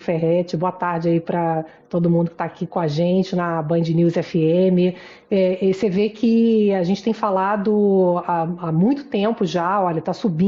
Ferretti, boa tarde aí para todo mundo que está aqui com a gente na Band News FM. E você vê que a gente tem falado há muito tempo já, olha,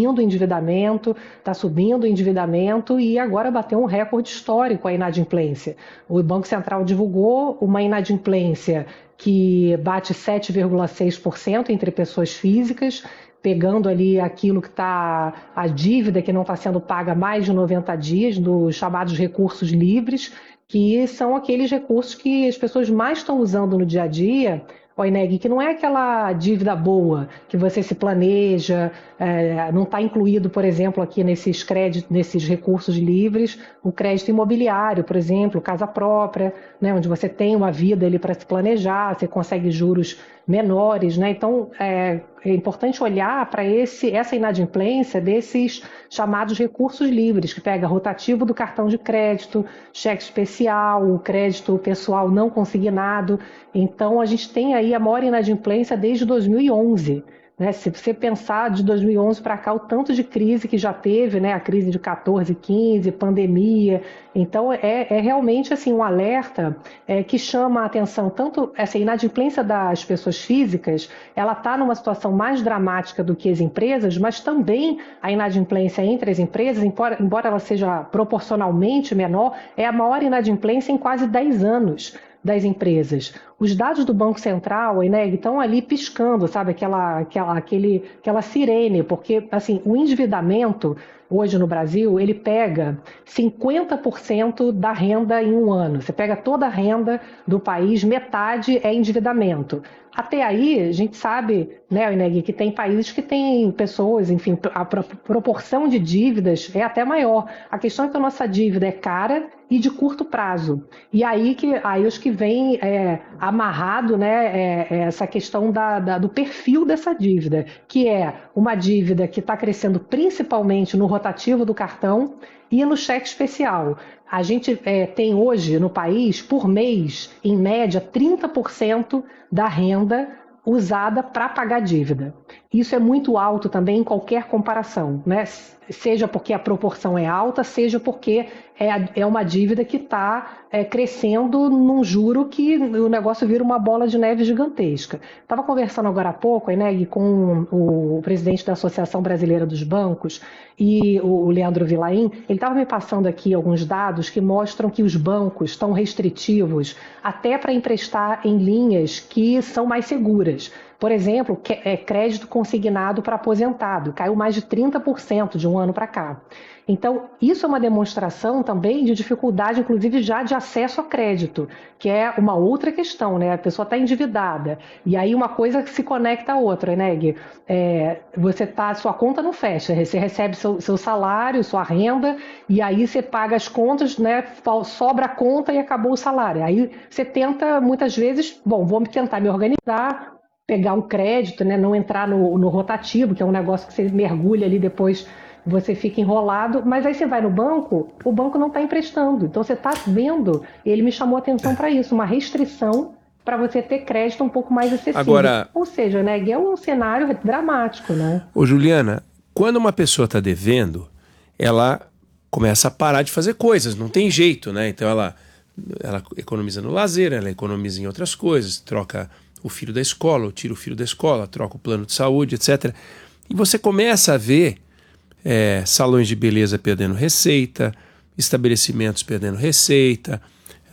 está subindo o endividamento e agora bateu um recorde histórico a inadimplência. O Banco Central divulgou uma inadimplência que bate 7,6% entre pessoas físicas, pegando ali aquilo que está, a dívida que não está sendo paga há mais de 90 dias, dos chamados recursos livres, que são aqueles recursos que as pessoas mais estão usando no dia a dia, Oineg, que não é aquela dívida boa que você se planeja, não está incluído, por exemplo, aqui nesses créditos, nesses recursos livres, o crédito imobiliário, por exemplo, casa própria, né, onde você tem uma vida ali para se planejar, você consegue juros menores, né? Então é importante olhar para essa inadimplência desses chamados recursos livres, que pega rotativo do cartão de crédito, cheque especial, o crédito pessoal não consignado. Então a gente tem aí a maior inadimplência desde 2011. Né? Se você pensar de 2011 para cá, o tanto de crise que já teve, né? A crise de 14, 15, pandemia. Então, é realmente assim, um alerta que chama a atenção. Tanto essa inadimplência das pessoas físicas, ela está numa situação mais dramática do que as empresas, mas também a inadimplência entre as empresas, embora ela seja proporcionalmente menor, é a maior inadimplência em quase 10 anos das empresas. Os dados do Banco Central, Eneg, estão ali piscando, sabe, aquela sirene, porque assim, o endividamento hoje no Brasil, ele pega 50% da renda em um ano. Você pega toda a renda do país, metade é endividamento. Até aí, a gente sabe, né, Eneg, que tem países que têm pessoas, enfim, a proporção de dívidas é até maior. A questão é que a nossa dívida é cara e de curto prazo. E aí os que vem amarrado, né, essa questão do perfil dessa dívida, que é uma dívida que está crescendo principalmente no rotativo do cartão e no cheque especial. A gente tem hoje no país, por mês, em média, 30% da renda usada para pagar dívida. Isso é muito alto também em qualquer comparação, né? Seja porque a proporção é alta, seja porque é uma dívida que está crescendo num juro que o negócio vira uma bola de neve gigantesca. Estava conversando agora há pouco, né, com o presidente da Associação Brasileira dos Bancos e o Leandro Vilain. Ele estava me passando aqui alguns dados que mostram que os bancos estão restritivos até para emprestar em linhas que são mais seguras. Por exemplo, crédito consignado para aposentado, caiu mais de 30% de um ano para cá. Então, isso é uma demonstração também de dificuldade, inclusive já de acesso a crédito, que é uma outra questão, né? A pessoa está endividada, e aí uma coisa se conecta à outra, né, Gui? Sua conta não fecha, você recebe seu salário, sua renda, e aí você paga as contas, né? Sobra a conta e acabou o salário. Aí você tenta, muitas vezes, vou tentar me organizar, pegar um crédito, né? Não entrar no rotativo, que é um negócio que você mergulha ali depois, você fica enrolado, mas aí você vai no banco, o banco não está emprestando. Então você está vendo, ele me chamou a atenção para isso, uma restrição para você ter crédito um pouco mais acessível. Agora, ou seja, né, é um cenário dramático, né? Ô Juliana, quando uma pessoa está devendo, ela começa a parar de fazer coisas, não tem jeito, né? Então ela economiza no lazer, ela economiza em outras coisas, troca o filho da escola, ou tira o filho da escola, troca o plano de saúde, etc. E você começa a ver salões de beleza perdendo receita, estabelecimentos perdendo receita,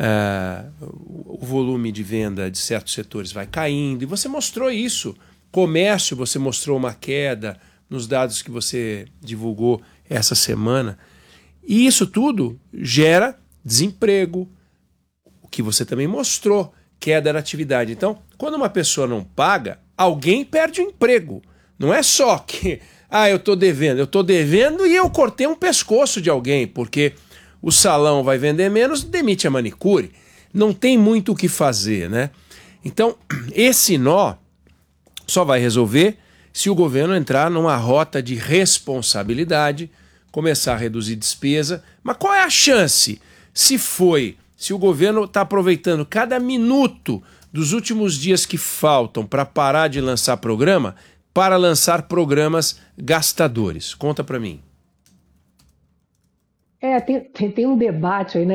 o volume de venda de certos setores vai caindo, e você mostrou isso. Comércio, você mostrou uma queda nos dados que você divulgou essa semana, e isso tudo gera desemprego, o que você também mostrou, queda da atividade. Então, quando uma pessoa não paga, alguém perde o emprego. Não é só que eu estou devendo e eu cortei um pescoço de alguém, porque o salão vai vender menos, demite a manicure. Não tem muito o que fazer, né? Então, esse nó só vai resolver se o governo entrar numa rota de responsabilidade, começar a reduzir despesa. Mas qual é a chance? Se o governo está aproveitando cada minuto dos últimos dias que faltam para parar de lançar programa, para lançar programas gastadores. Conta para mim. Tem um debate aí, né?